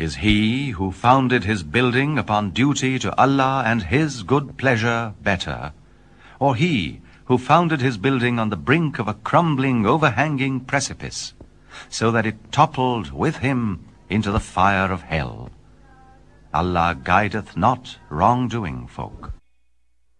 Is he who founded his building upon duty to Allah and his good pleasure better, or he who founded his building on the brink of a crumbling, overhanging precipice, so that it toppled with him into the fire of hell? Allah guideth not wrongdoing folk.